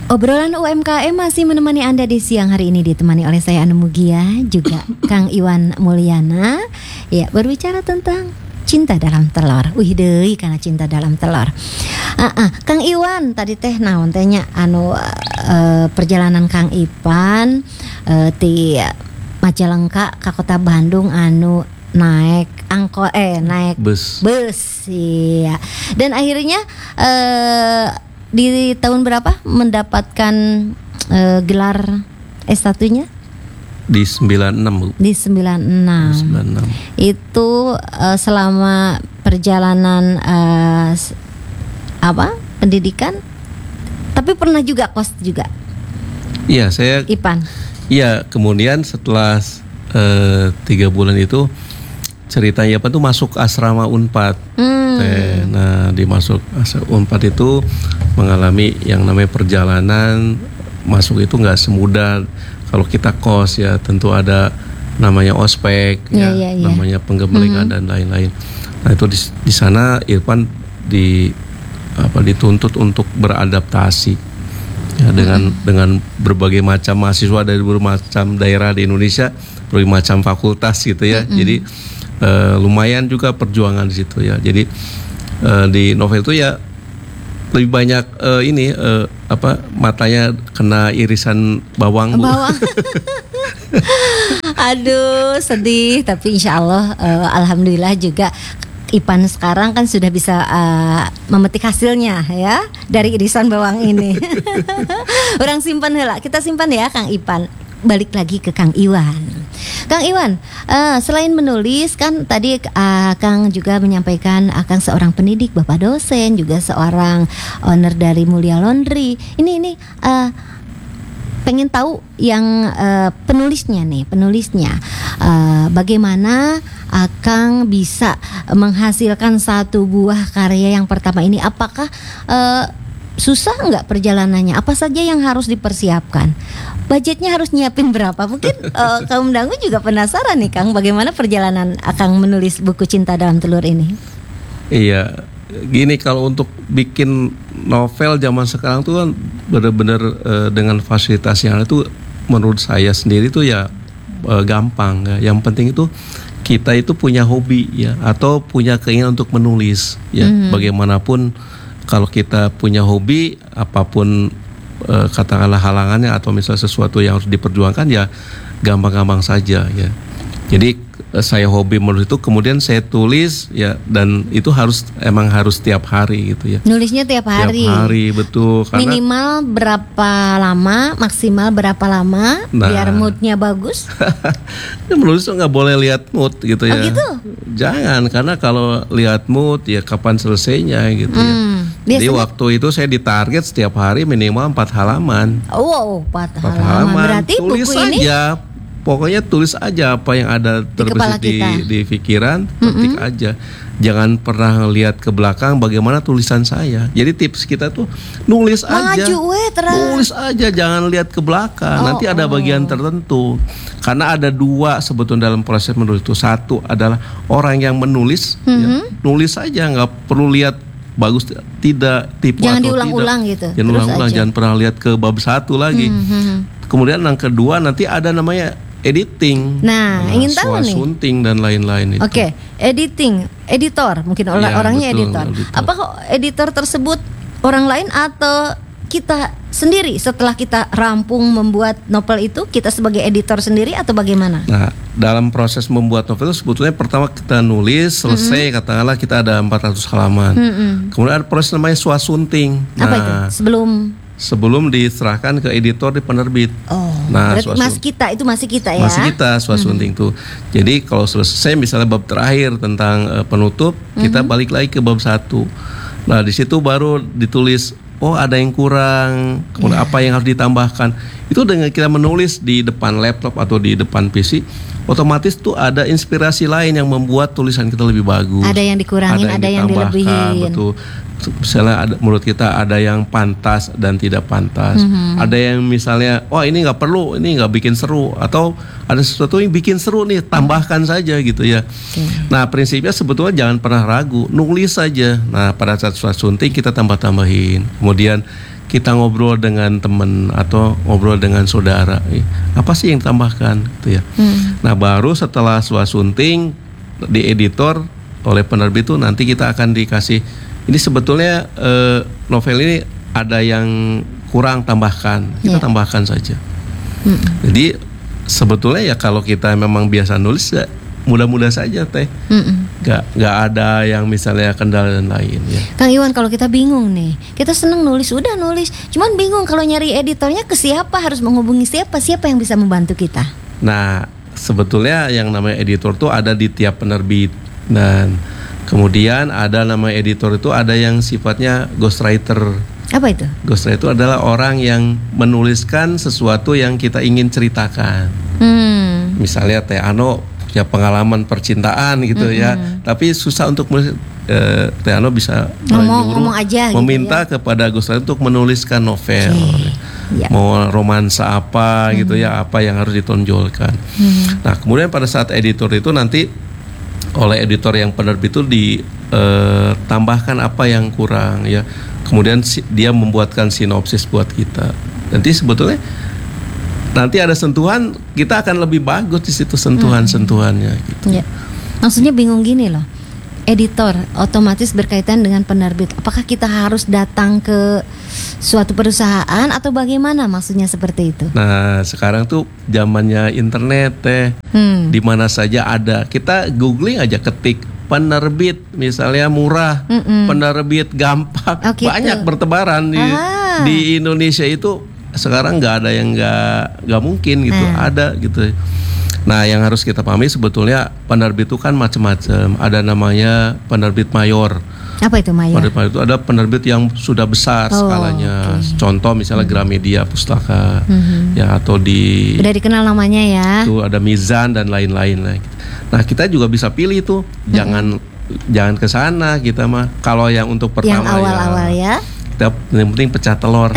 Obrolan UMKM masih menemani Anda di siang hari ini, ditemani oleh saya Anu Mugia, juga Kang Iwan Mulyana. Ya, berbicara tentang cinta dalam telur. Wih deui karena cinta dalam telur. Kang Iwan tadi teh naon tehnya perjalanan Kang Ipan ti Majalengka ka Kota Bandung anu naik naik bus ya. Dan akhirnya di tahun berapa mendapatkan gelar S1-nya? Di 96, Bu. Di 96. Itu selama perjalanan pendidikan, tapi pernah juga kos juga. Iya, saya Ipan. Iya, kemudian setelah 3 bulan itu ceritanya apa tuh masuk asrama Unpad. Nah, dimasuk Unpad itu mengalami yang namanya perjalanan masuk itu nggak semudah kalau kita kos ya, tentu ada namanya ospek namanya penggembelingan dan lain-lain. Nah, itu di sana Irfan dituntut untuk beradaptasi ya, dengan berbagai macam mahasiswa dari berbagai macam daerah di Indonesia, berbagai macam fakultas gitu ya. Jadi lumayan juga perjuangan di situ ya. Jadi di novel itu ya lebih banyak matanya kena irisan bawang. Aduh, sedih, tapi insya Allah alhamdulillah juga Ipan sekarang kan sudah bisa memetik hasilnya ya dari irisan bawang ini. Orang simpan heula, kita simpan ya Kang Ipan. Balik lagi ke Kang Iwan. Kang Iwan, selain menulis kan tadi Kang juga menyampaikan Kang seorang pendidik, Bapak dosen, juga seorang owner dari Mulia Laundry. Ini pengen tahu yang penulisnya, bagaimana Kang bisa menghasilkan satu buah karya yang pertama ini? Apakah susah nggak perjalanannya? Apa saja yang harus dipersiapkan? Budgetnya harus nyiapin berapa? Mungkin kaum dangu juga penasaran nih Kang, bagaimana perjalanan Kang menulis buku Cinta Dalam Telur ini? Iya, gini, kalau untuk bikin novel zaman sekarang tuh kan benar-benar dengan fasilitas yang ada tuh menurut saya sendiri tuh ya gampang ya. Yang penting itu kita itu punya hobi ya, atau punya keinginan untuk menulis ya. Bagaimanapun kalau kita punya hobi, apapun katakanlah halangannya atau misalnya sesuatu yang harus diperjuangkan ya gampang-gampang saja ya. Jadi saya hobi menulis itu, kemudian saya tulis ya, dan itu emang harus tiap hari gitu ya. Nulisnya tiap hari. Tiap hari, betul. Karena minimal berapa lama, maksimal berapa lama biar moodnya bagus? Menulis tuh nggak boleh lihat mood gitu ya. Oh gitu? Jangan, karena kalau lihat mood ya kapan selesainya gitu ya. Jadi waktu itu saya ditarget setiap hari minimal 4 halaman. Wow, 4 halaman. Berarti tulis buku ini aja. Pokoknya tulis aja apa yang ada terbesit di pikiran, ketik aja. Jangan pernah lihat ke belakang bagaimana tulisan saya. Jadi tips kita tuh nulis aja. Nulis aja, jangan lihat ke belakang. Nanti ada bagian tertentu. Karena ada 2 sebetulnya dalam proses menulis itu. Satu adalah orang yang menulis, ya, nulis aja, nggak perlu lihat bagus tidak, tipu jangan atau diulang-ulang tidak. gitu. Jangan ulang-ulang, jangan pernah lihat ke bab 1 lagi. Kemudian yang kedua nanti ada namanya editing. Nah, ingin tahu nih. Sunting dan lain-lain itu. Oke, editor, mungkin orangnya betul, editor. Apakah editor tersebut orang lain atau kita sendiri setelah kita rampung membuat novel itu, kita sebagai editor sendiri atau bagaimana? Nah, dalam proses membuat novel itu sebetulnya pertama kita nulis, selesai katakanlah kita ada 400 halaman. Kemudian ada proses namanya swasunting. Apa itu? Sebelum diserahkan ke editor di penerbit. Nah, masih kita ya. Masih kita swasunting tuh. Jadi kalau selesai misalnya bab terakhir tentang penutup, kita balik lagi ke bab 1. Nah, di situ baru ditulis ada yang kurang, kemudian apa yang harus ditambahkan. Itu dengan kita menulis di depan laptop atau di depan PC, otomatis tuh ada inspirasi lain yang membuat tulisan kita lebih bagus. Ada yang dikurangin, ada yang dilebihin. Betul. Misalnya menurut kita ada yang pantas dan tidak pantas. Ada yang misalnya, ini nggak perlu, ini nggak bikin seru, atau ada sesuatu yang bikin seru nih, tambahkan saja gitu ya. Nah, prinsipnya sebetulnya jangan pernah ragu, nulis saja. Nah, pada saat sunting kita tambah-tambahin. Kemudian kita ngobrol dengan teman atau ngobrol dengan saudara, apa sih yang ditambahkan gitu ya. Nah baru setelah sunting di editor oleh penerbit itu nanti kita akan dikasih, ini sebetulnya novel ini ada yang kurang, tambahkan, kita tambahkan saja. Jadi sebetulnya ya kalau kita memang biasa nulis ya mudah-mudah saja teh, nggak ada yang misalnya kendala dan lain ya. Kang Iwan, kalau kita bingung nih, kita seneng nulis, udah nulis, cuman bingung kalau nyari editornya ke siapa, harus menghubungi siapa yang bisa membantu kita. Nah sebetulnya yang namanya editor tuh ada di tiap penerbit, dan kemudian ada nama editor itu ada yang sifatnya ghostwriter. Apa itu? Ghostwriter itu adalah orang yang menuliskan sesuatu yang kita ingin ceritakan. Misalnya Teh Ano punya pengalaman percintaan gitu ya, tapi susah untuk menulis. Teh Ano bisa ngomong aja meminta gitu ya, kepada ghostwriter untuk menuliskan novel. Mau romansa apa gitu ya, apa yang harus ditonjolkan. Nah kemudian pada saat editor itu nanti oleh editor yang penerbit itu ditambahkan apa yang kurang ya. Kemudian dia membuatkan sinopsis buat kita. Nanti sebetulnya nanti ada sentuhan, kita akan lebih bagus di situ sentuhan-sentuhannya gitu. Ya. Maksudnya bingung gini loh. Editor otomatis berkaitan dengan penerbit. Apakah kita harus datang ke suatu perusahaan atau bagaimana, maksudnya seperti itu? Nah, sekarang tuh zamannya internet teh. Di mana saja ada. Kita googling aja, ketik penerbit misalnya murah, penerbit gampang, banyak bertebaran di Indonesia itu. Sekarang nggak ada yang nggak mungkin gitu, ada gitu. Nah, yang harus kita pahami sebetulnya penerbit itu kan macam-macam. Ada namanya penerbit mayor. Apa itu mayor? Penerbit mayor itu ada penerbit yang sudah besar skalanya. Contoh misalnya Gramedia Pustaka, ya, atau di udah dikenal namanya ya. Itu ada Mizan dan lain-lain lah. Nah, kita juga bisa pilih tuh, jangan ke sana kita mah. Kalau yang untuk pertama yang awal-awal ya. Yang penting pecah telur.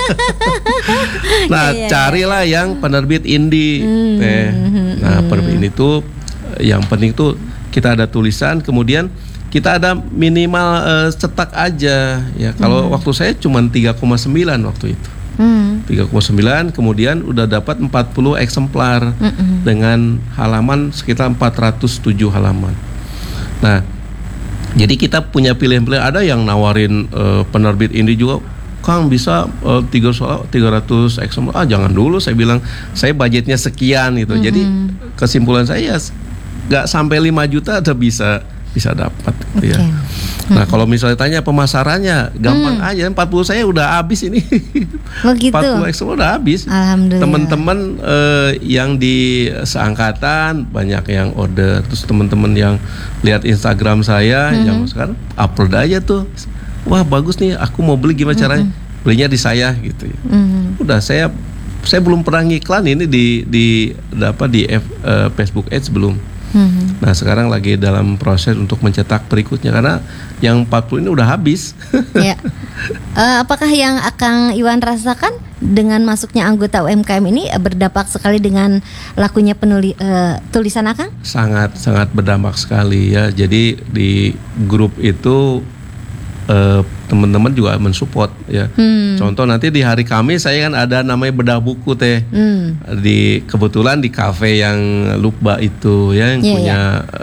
Nah, carilah yang penerbit indie. Nah, penerbit indie itu yang penting tuh kita ada tulisan, kemudian kita ada minimal cetak aja ya. Kalau waktu saya cuma 3,9 waktu itu. 3,9, kemudian udah dapat 40 eksemplar dengan halaman sekitar 407 halaman. Nah, jadi kita punya pilihan-pilihan. Ada yang nawarin penerbit indie juga, Kang bisa 300 eksemplar. Jangan dulu, saya bilang saya budgetnya sekian gitu. Jadi kesimpulan saya nggak sampai 5 juta udah bisa dapat gitu ya. Nah kalau misalnya tanya pemasarannya, gampang aja. 40 saya udah habis ini. Begitu. 40 eksemplar udah habis. Alhamdulillah. Teman-teman yang di seangkatan banyak yang order. Terus teman-teman yang lihat Instagram saya, yang sekarang upload aja tuh. Wah bagus nih, aku mau beli, gimana caranya? Belinya di saya gitu ya. Udah saya belum pernah ngiklan ini di Facebook Ads belum. Nah sekarang lagi dalam proses untuk mencetak berikutnya karena yang 40 ini udah habis. Ya. Apakah yang Kang Iwan rasakan dengan masuknya anggota UMKM ini berdampak sekali dengan lakunya tulisan Akang? Sangat berdampak sekali ya. Jadi di grup itu teman-teman juga mensupport ya. Contoh nanti di hari Kamis saya kan ada namanya bedah buku teh. Kebetulan di kafe yang Lukba itu ya, yang punya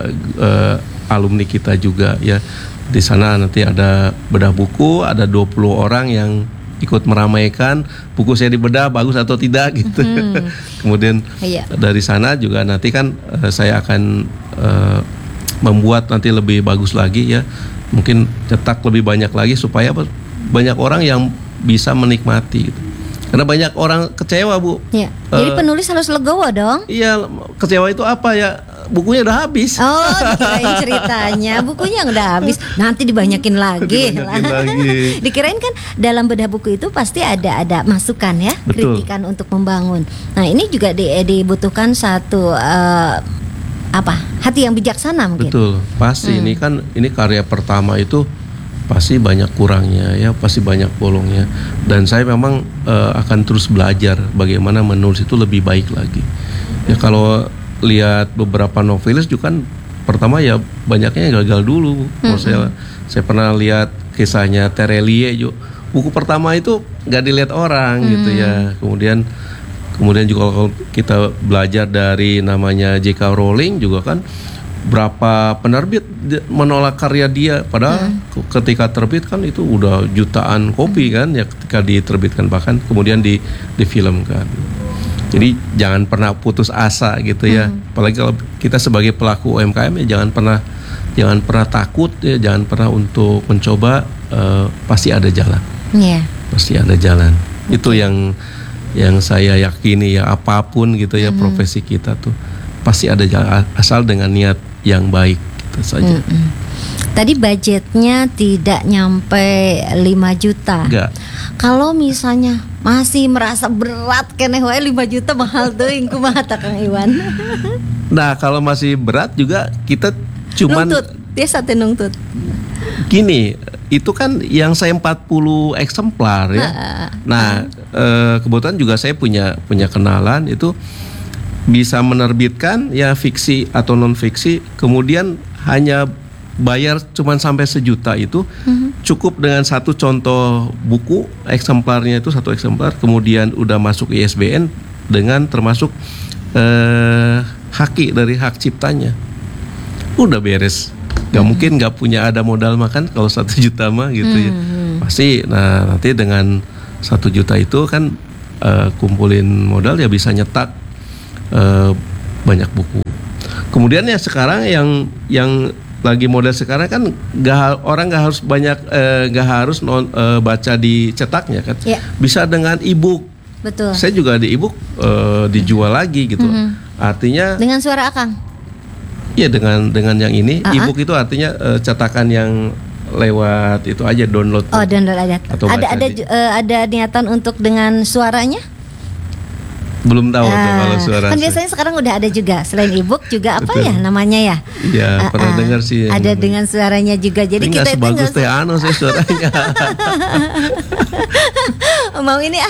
alumni kita juga ya. Di sana nanti ada bedah buku, ada 20 orang yang ikut meramaikan buku saya dibedah bagus atau tidak gitu. Kemudian dari sana juga nanti kan saya akan membuat nanti lebih bagus lagi ya. Mungkin cetak lebih banyak lagi supaya banyak orang yang bisa menikmati gitu. Karena banyak orang kecewa, Bu. Ya. Jadi penulis harus legowo dong. Iya, kecewa itu apa ya? Bukunya udah habis. Oh, dikirain ceritanya bukunya udah habis, nanti dibanyakin lagi. Dikirain kan dalam bedah buku itu pasti ada masukan ya, kritikan untuk membangun. Nah, ini juga dibutuhkan satu hati yang bijaksana mungkin. Betul, pasti ini karya pertama itu pasti banyak kurangnya ya, pasti banyak bolongnya. Dan saya memang akan terus belajar bagaimana menulis itu lebih baik lagi. Ya kalau lihat beberapa novelis juga kan pertama ya banyaknya gagal dulu. Kalau saya pernah lihat kisahnya Terelie juga, buku pertama itu nggak dilihat orang gitu ya. Kemudian juga kalau kita belajar dari namanya J.K. Rowling juga kan, berapa penerbit menolak karya dia, padahal ketika terbit kan itu udah jutaan kopi kan ya ketika diterbitkan, bahkan kemudian difilmkan. Jadi jangan pernah putus asa gitu ya. Apalagi kalau kita sebagai pelaku UMKM ya jangan pernah takut ya, jangan pernah untuk mencoba, pasti ada jalan. Pasti ada jalan. Itu yang saya yakini ya, apapun gitu ya profesi kita tuh pasti ada jalan, asal dengan niat yang baik gitu saja. Tadi budgetnya tidak nyampe 5 juta. Enggak. Kalau misalnya masih merasa berat keneh wae 5 juta mahal teuing kumaha Kang Iwan? Nah, kalau masih berat juga kita cuman nungtut, biasa teh nungtut. Gini, itu kan yang saya 40 eksemplar ya. Nah, kebetulan juga saya punya kenalan itu bisa menerbitkan ya fiksi atau non fiksi, kemudian hanya bayar cuman sampai 1 juta itu cukup dengan satu contoh buku, eksemplarnya itu 1 eksemplar, kemudian udah masuk ISBN dengan termasuk haki dari hak ciptanya, udah beres. Gak mungkin gak punya ada modal makan kalau 1 juta mah gitu ya. Pasti nah nanti dengan 1 juta itu kan kumpulin modal ya bisa nyetak banyak buku. Kemudian ya sekarang yang lagi model sekarang kan orang nggak harus banyak baca di cetaknya kan, bisa dengan e-book. Betul. Saya juga di e-book dijual lagi gitu. Artinya dengan suara Akang. Ya dengan yang ini e-book itu artinya cetakan yang lewat itu aja download. Oh, download aja. Ada niatan untuk dengan suaranya? Belum tahu tuh kalau suara. Kan biasanya sekarang udah ada juga selain e-book juga apa ya namanya ya? Iya, pernah dengar sih. Ada dengan suaranya juga. Jadi ini kita itu sebagus teh saya suaranya. Mau ini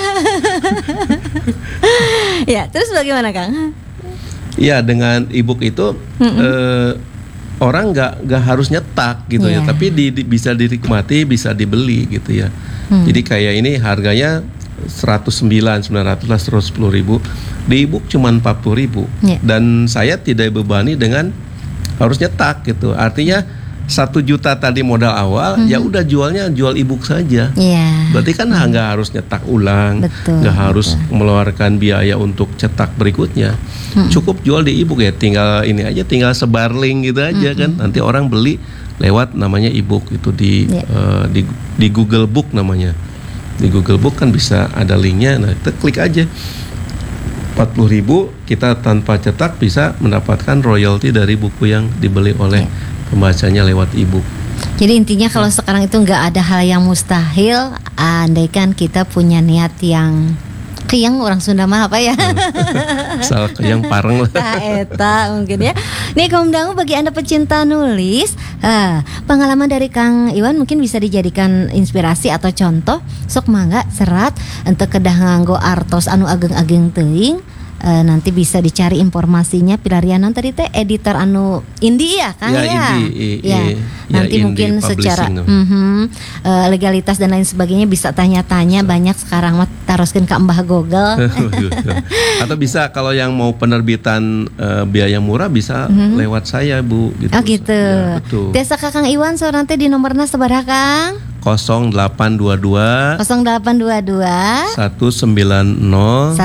ya, terus bagaimana Kang? Ya, dengan e-book itu orang nggak harus nyetak gitu ya, tapi bisa dinikmati, bisa dibeli gitu ya. Jadi kayak ini harganya 109.900 lah, 110.000. Di e-book cuma 40.000. Dan saya tidak bebani dengan harus nyetak gitu. Artinya 1 juta tadi modal awal, ya udah jual e-book saja. Berarti kan nggak harus nyetak ulang, nggak harus mengeluarkan biaya untuk cetak berikutnya. Cukup jual di e-book ya, tinggal sebar link gitu aja kan. Nanti orang beli lewat namanya e-book itu di Google Book namanya. Di Google Book kan bisa ada linknya, nah kita klik aja 40.000, kita tanpa cetak bisa mendapatkan royalti dari buku yang dibeli oleh pembacanya lewat e-book. Jadi intinya kalau sekarang itu nggak ada hal yang mustahil, andaikan kita punya niat yang keyang, orang Sunda mah apa ya? Asal keyang pareng lah. Eta mungkin ya. Nih kaum dangu, bagi Anda pecinta nulis, pengalaman dari Kang Iwan mungkin bisa dijadikan inspirasi atau contoh. Sok mangga serat untuk kedah nganggo artos anu ageng-ageng teuing. Nanti bisa dicari informasinya pilarianan tadi teh editor anu indie ya kan ya. Nanti mungkin secara legalitas dan lain sebagainya bisa tanya-tanya, banyak sekarang mah taroskeun ka Mbah Google. Atau bisa kalau yang mau penerbitan biaya murah bisa lewat saya Bu gitu. Oh gitu. Ya, betul. Biasa Kang Iwan so nanti di nomornya sabaraha Kang? 0822 190 190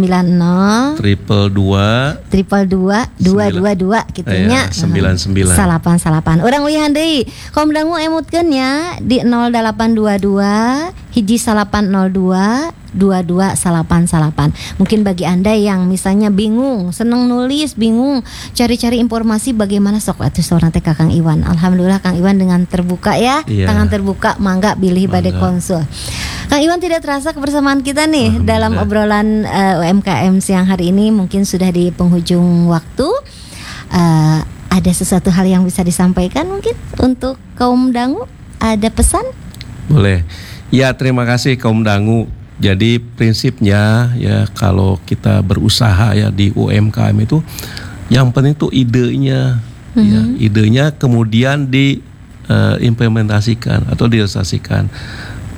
222 gitunya. 99 salapan. Urang ulihan deui. Kaum dangu emutkeun nya di 0822 hiji 802 2288. Mungkin bagi Anda yang misalnya bingung, seneng nulis, bingung cari-cari informasi bagaimana, sok atuh saurang teh Kang Iwan. Alhamdulillah Kang Iwan dengan terbuka ya, tangan terbuka, mangga bilih bade konsul. Kang Iwan, tidak terasa kebersamaan kita nih dalam obrolan UMKM siang hari ini mungkin sudah di penghujung waktu. Ada sesuatu hal yang bisa disampaikan mungkin untuk kaum dangu? Ada pesan? Boleh. Ya, terima kasih kaum dangu. Jadi prinsipnya ya kalau kita berusaha ya di UMKM itu yang penting tuh idenya, ya, idenya kemudian diimplementasikan atau direalisasikan.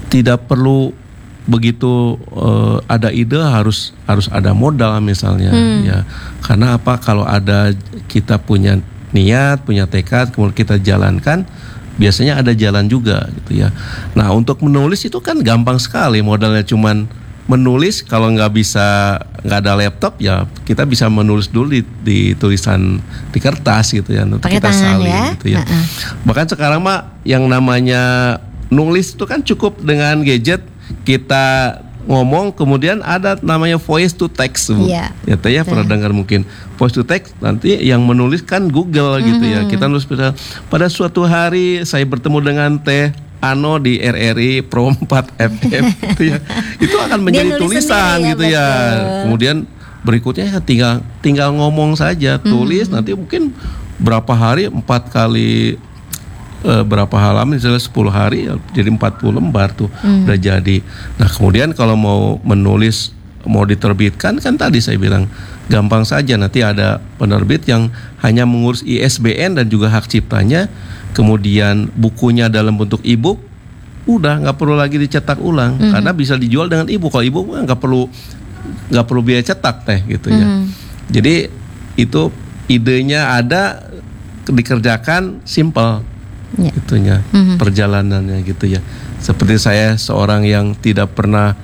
tidak perlu begitu ada ide harus ada modal misalnya ya. Karena apa, kalau ada kita punya niat, punya tekad, kemudian kita jalankan, biasanya ada jalan juga gitu ya. Nah, untuk menulis itu kan gampang sekali, modalnya cuman menulis. Kalau nggak ada laptop ya kita bisa menulis dulu di tulisan di kertas gitu ya, nanti pakai kita tangan salin ya. gitu ya. Bahkan sekarang mah yang namanya nulis itu kan cukup dengan gadget, kita ngomong kemudian ada namanya voice to text. Iya. Ya teh ya pernah dengar mungkin voice to text, nanti yang menulis kan Google gitu ya. Kita nulis pada suatu hari saya bertemu dengan Teh Ano di RRI Pro 4 FM gitu ya. Itu akan menjadi tulisan gitu ya. Kemudian berikutnya ya tinggal ngomong saja, tulis nanti mungkin berapa hari 4 kali berapa halaman, misalnya 10 hari ya jadi 40 lembar tuh udah jadi. Nah, kemudian kalau mau menulis, mau diterbitkan kan tadi saya bilang gampang saja, nanti ada penerbit yang hanya mengurus ISBN dan juga hak ciptanya, kemudian bukunya dalam bentuk e-book, udah nggak perlu lagi dicetak ulang karena bisa dijual dengan e-book. Kalau e-book nggak perlu biaya cetak teh gitu ya. Jadi itu idenya ada, dikerjakan, simple. Ya. Itunya perjalanannya gitu ya. Seperti saya seorang yang tidak pernah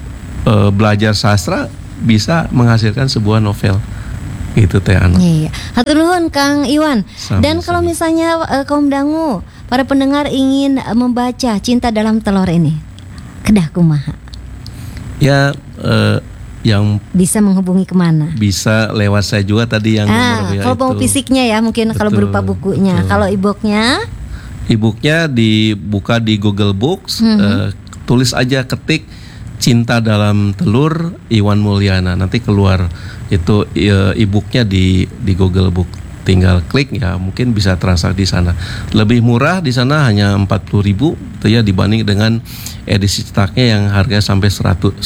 belajar sastra bisa menghasilkan sebuah novel gitu Teh Ano. Iya. Hatur nuhun Kang Iwan. Dan kalau misalnya kaum dangu, para pendengar ingin membaca Cinta Dalam Telur ini, kedah kumaha? Ya yang bisa menghubungi kemana? Bisa lewat saya juga tadi yang kalau mau fisiknya ya mungkin. Betul, kalau berupa bukunya. Kalau e-booknya? E-booknya dibuka di Google Books, tulis aja, ketik Cinta Dalam Telur Iwan Mulyana, nanti keluar itu e-booknya di Google Book. Tinggal klik ya, mungkin bisa transaksi di sana. Lebih murah di sana, hanya 40.000 itu ya, dibanding dengan edisi cetaknya yang harganya sampai 109.000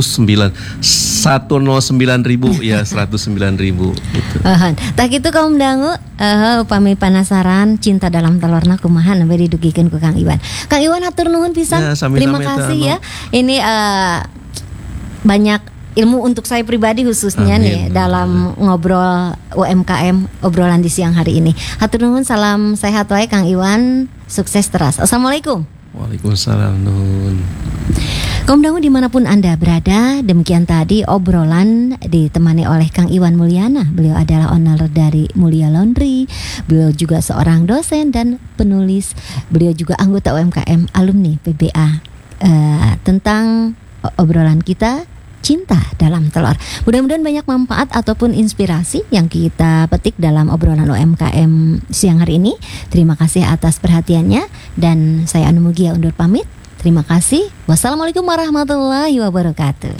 ya, 109.000 gitu. Tak gitu kaum dangu, upami penasaran Cinta Dalam Telurna kumaha nembe didugikeun ku Kang Iwan. Kang Iwan hatur nuhun pisan. Ya, terima kasih ya. Ini banyak ilmu untuk saya pribadi khususnya. Amin. Nih dalam ngobrol UMKM, obrolan di siang hari ini. Hatur nuhun, salam sehat wae Kang Iwan, sukses terus. Assalamualaikum. Waalaikumsalam nun. Kaum dangu dimanapun Anda berada, demikian tadi obrolan ditemani oleh Kang Iwan Mulyana. Beliau adalah owner dari Mulia Laundry. Beliau juga seorang dosen dan penulis. Beliau juga anggota UMKM alumni PBA. Tentang obrolan kita Cinta Dalam Telur. Mudah-mudahan banyak manfaat ataupun inspirasi yang kita petik dalam obrolan UMKM siang hari ini. Terima kasih atas perhatiannya dan saya Anu Mugia undur pamit. Terima kasih. Wassalamualaikum warahmatullahi wabarakatuh.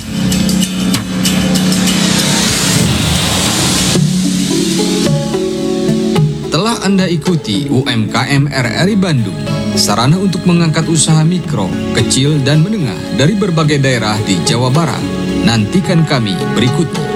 Telah Anda ikuti UMKM RRI Bandung, sarana untuk mengangkat usaha mikro, kecil, dan menengah dari berbagai daerah di Jawa Barat. Nantikan kami berikutnya.